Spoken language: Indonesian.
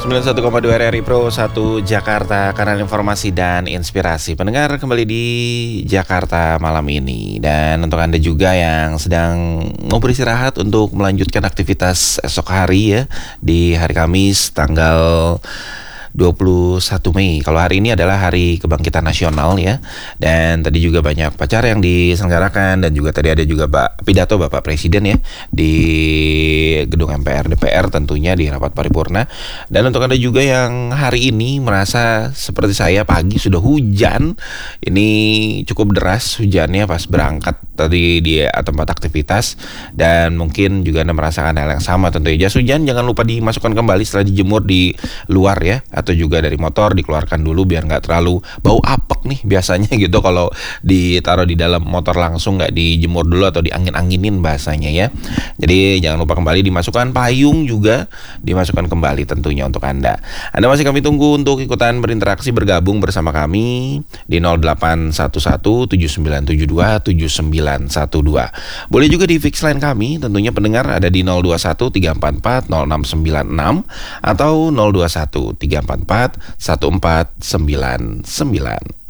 91,2 RRI Pro 1 Jakarta, kanal informasi dan inspirasi. Pendengar, kembali di Jakarta malam ini. Dan untuk Anda juga yang sedang mau beristirahat untuk melanjutkan aktivitas esok hari ya, di hari Kamis tanggal 21 Mei. Kalau hari ini adalah Hari Kebangkitan Nasional ya. Dan tadi juga banyak upacara yang diselenggarakan, dan juga tadi ada juga pidato Bapak Presiden ya di gedung MPR DPR, tentunya di rapat paripurna. Dan untuk Anda juga yang hari ini merasa seperti saya pagi sudah hujan, ini cukup deras hujannya pas berangkat tadi di tempat aktivitas, dan mungkin juga Anda merasakan hal yang sama tentunya. Jas hujan jangan lupa dimasukkan kembali setelah dijemur di luar ya, atau juga dari motor dikeluarkan dulu biar nggak terlalu bau apek nih biasanya gitu kalau ditaruh di dalam motor langsung, nggak dijemur dulu atau diangin-anginin bahasanya ya. Jadi jangan lupa kembali dimasukkan payung, juga dimasukkan kembali tentunya untuk Anda. Anda masih kami tunggu untuk ikutan berinteraksi, bergabung bersama kami di 081179727912. Boleh juga di fix line kami tentunya pendengar, ada di 0213440696 atau 0213441499.